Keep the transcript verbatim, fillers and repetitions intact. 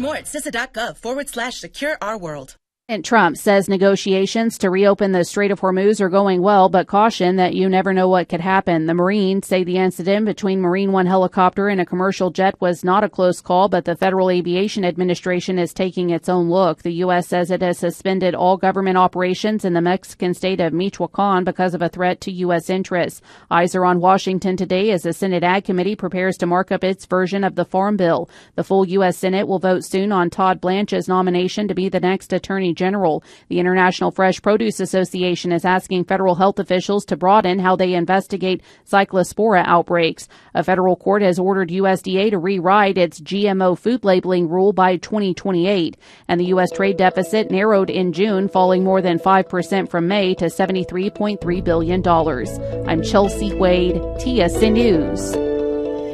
more at cisa.gov forward slash secure our world. And Trump says negotiations to reopen the Strait of Hormuz are going well, but caution that you never know what could happen. The Marines say the incident between Marine One helicopter and a commercial jet was not a close call, but the Federal Aviation Administration is taking its own look. The U S says it has suspended all government operations in the Mexican state of Michoacan because of a threat to U S interests. Eyes are on Washington today as the Senate Ag Committee prepares to mark up its version of the Farm Bill. The full U S Senate will vote soon on Todd Blanche's nomination to be the next Attorney General. The International Fresh Produce Association is asking federal health officials to broaden how they investigate cyclospora outbreaks. A federal court has ordered U S D A to rewrite its G M O food labeling rule by twenty twenty-eight. And the U S trade deficit narrowed in June, falling more than five percent from May to seventy-three point three billion dollars. I'm Chelsea Wade, T S N News.